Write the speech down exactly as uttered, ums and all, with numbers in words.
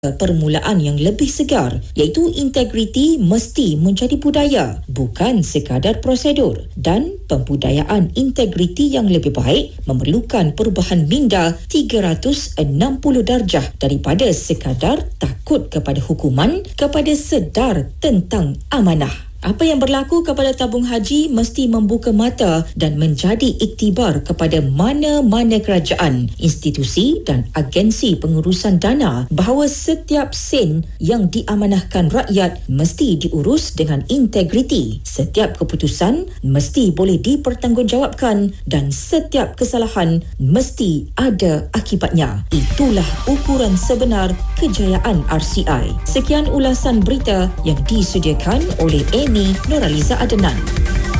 permulaan yang lebih segar, iaitu integriti mesti menjadi budaya, bukan sekadar prosedur, dan pembudayaan integriti yang lebih baik memerlukan perubahan minda tiga ratus enam puluh darjah daripada sekadar takut kepada hukuman kepada sedar tentang amanah. Apa yang berlaku kepada tabung haji mesti membuka mata dan menjadi iktibar kepada mana-mana kerajaan, institusi dan agensi pengurusan dana bahawa setiap sen yang diamanahkan rakyat mesti diurus dengan integriti. Setiap keputusan mesti boleh dipertanggungjawabkan dan setiap kesalahan mesti ada akibatnya. Itulah ukuran sebenar kejayaan R C I. Sekian ulasan berita yang disediakan oleh Amy Nuraliza Adenan.